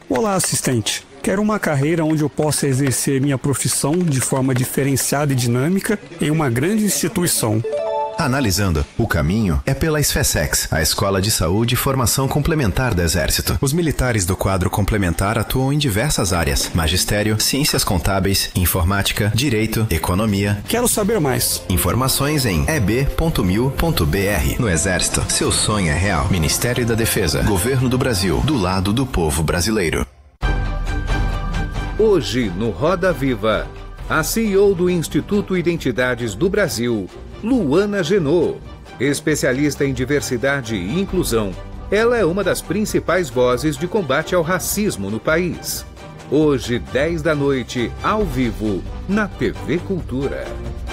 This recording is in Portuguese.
Olá, assistente. Quero uma carreira onde eu possa exercer minha profissão de forma diferenciada e dinâmica em uma grande instituição. Analisando, o caminho é pela SFSEX, a Escola de Saúde e Formação Complementar do Exército. Os militares do quadro complementar atuam em diversas áreas: magistério, ciências contábeis, informática, direito, economia. Quero saber mais. Informações em eb.mil.br. No Exército, seu sonho é real. Ministério da Defesa, Governo do Brasil, do lado do povo brasileiro. Hoje, no Roda Viva, a CEO do Instituto Identidades do Brasil, Luana Genot, especialista em diversidade e inclusão. Ela é uma das principais vozes de combate ao racismo no país. Hoje, 10 da noite, ao vivo, na TV Cultura.